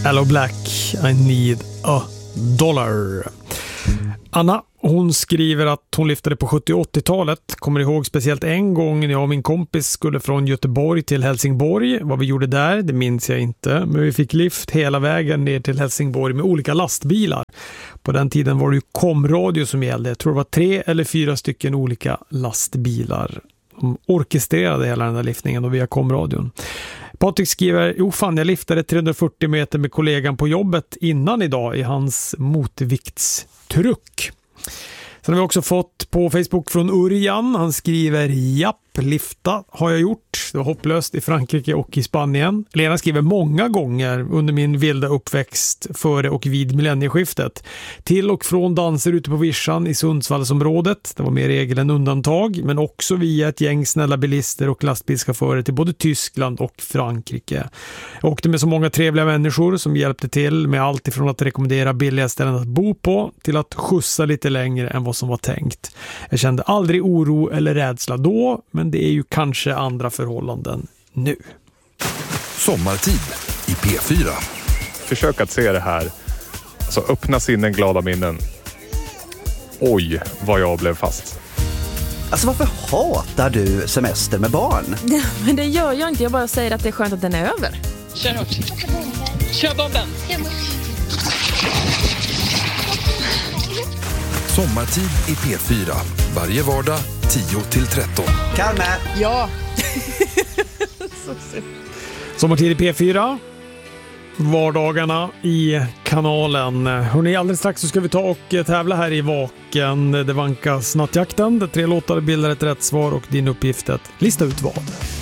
Hello Black, I need a dollar. Anna, hon skriver att hon lyftade på 70- och 80-talet. Kommer ihåg speciellt en gång när jag och min kompis skulle från Göteborg till Helsingborg. Vad vi gjorde där, det minns jag inte. Men vi fick lift hela vägen ner till Helsingborg med olika lastbilar. På den tiden var det ju komradio som gällde. Jag tror det var 3 eller 4 stycken olika lastbilar. De orkestrerade hela den här liftningen och via komradion. Patrik skriver, jag liftade 340 meter med kollegan på jobbet innan idag i hans motviktstruck. Sen har vi också fått på Facebook från Urjan. Han skriver, japp, lifta har jag gjort. Det var hopplöst i Frankrike och i Spanien. Lena skriver många gånger under min vilda uppväxt före och vid millennieskiftet. Till och från danser ute på Vischan i Sundsvallsområdet. Det var mer regel än undantag. Men också via ett gäng snälla bilister och lastbilschaufförer till både Tyskland och Frankrike. Jag åkte med så många trevliga människor som hjälpte till med allt ifrån att rekommendera billiga ställen att bo på till att skjutsa lite längre än vad som var tänkt. Jag kände aldrig oro eller rädsla då, men det är ju kanske andra förhållanden nu. Sommartid i P4. Försök att se det här. Alltså öppna sinnen, glada minnen. Oj, vad jag blev fast. Alltså varför hatar du semester med barn? Ja, men det gör jag inte. Jag bara säger att det är skönt att den är över. Kör hårt. Kör bomben. Sommartid i P4. Varje vardag 10-13. Kalme! Ja. Sommartid i P4. Vardagarna i kanalen. Hörrni, alldeles strax så ska vi ta och tävla här i Vaken. Det vankas nattjakten. 3 låtar bildar ett rätt svar och din uppgift att lista ut vad.